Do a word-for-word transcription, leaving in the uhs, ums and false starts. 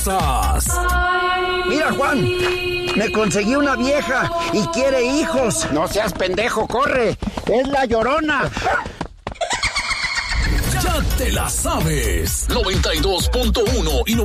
Mira, Juan, me conseguí una vieja y quiere hijos. No seas pendejo, corre. Es la Llorona. Ya te la sabes. noventa y dos punto uno y